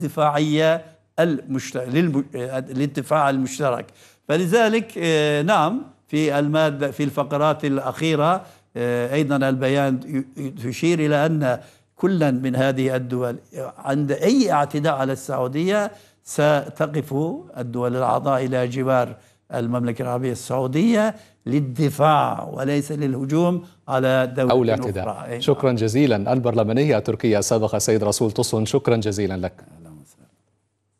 الدفاعية للدفاع المشترك. فلذلك نعم في المادة في الفقرات الأخيرة أيضا البيان يشير إلى أن كلا من هذه الدول عند أي اعتداء على السعودية ستقف الدول الأعضاء إلى جوار المملكة العربية السعودية للدفاع وليس للهجوم على دولة أو الاعتداء. شكرا جزيلا. البرلمانية التركية السابق السيد رسول تصن، شكرا جزيلا لك.